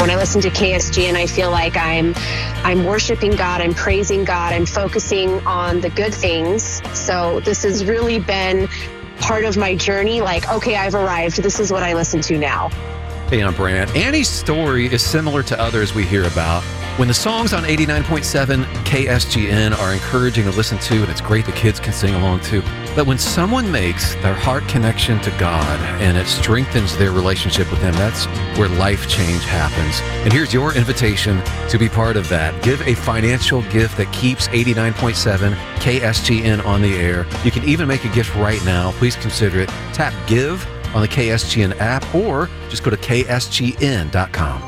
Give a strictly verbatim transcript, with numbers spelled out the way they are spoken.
when I listen to K S G N, I feel like I'm I'm worshiping God, I'm praising God, I'm focusing on the good things. So this has really been part of my journey. Like, okay, I've arrived. This is what I listen to now. Hey, I'm Brant. Annie's story is similar to others we hear about. When the songs on eighty-nine point seven K S G N are encouraging to listen to, and it's great the kids can sing along too, but when someone makes their heart connection to God and it strengthens their relationship with Him, that's where life change happens. And here's your invitation to be part of that. Give a financial gift that keeps eighty-nine point seven K S G N on the air. You can even make a gift right now. Please consider it. Tap Give on the K S G N app or just go to K S G N dot com.